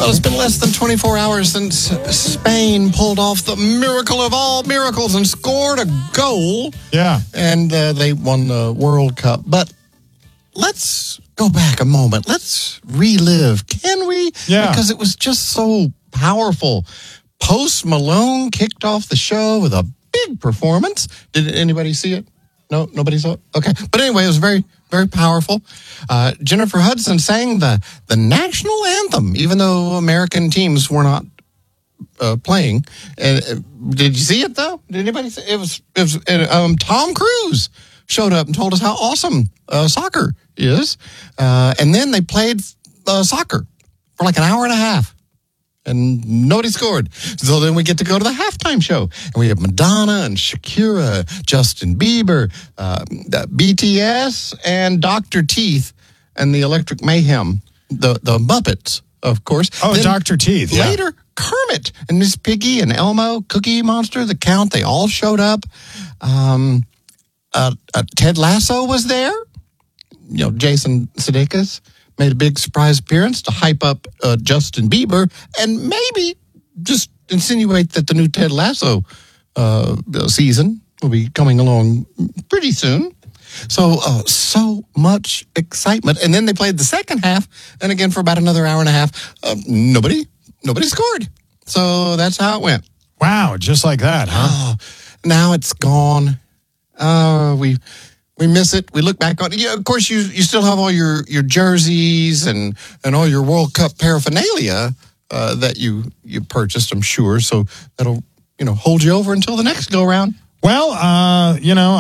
Well, it's been less than 24 hours since Spain pulled off the miracle of all miracles and scored a goal. Yeah. And they won the World Cup. But let's go back a moment. Let's relive, can we? Yeah. Because it was just so powerful. Post Malone kicked off the show with a big performance. Did anybody see it? No, nobody saw it? Okay. But anyway, it was very, very powerful. Jennifer Hudson sang the national anthem, even though American teams were not playing. Did you see it, though? Did anybody see it? It was Tom Cruise showed up and told us how awesome soccer is. And then they played soccer for like an hour and a half. And nobody scored. So then we get to go to the halftime show. And we have Madonna and Shakira, Justin Bieber, BTS, and Dr. Teeth and the Electric Mayhem, the Muppets, of course. Oh, then Dr. Teeth, yeah. Later, Kermit and Miss Piggy and Elmo, Cookie Monster, the Count, they all showed up. Ted Lasso was there. You know, Jason Sudeikis made a big surprise appearance to hype up Justin Bieber and maybe just insinuate that the new Ted Lasso season will be coming along pretty soon. So, so much excitement. And then they played the second half, and again for about another hour and a half, nobody scored. So that's how it went. Wow, just like that, huh? Oh, now it's gone. We miss it. We look back on it. Yeah, of course, you still have all your jerseys and all your World Cup paraphernalia that you purchased, I'm sure. So that'll hold you over until the next go round. Well,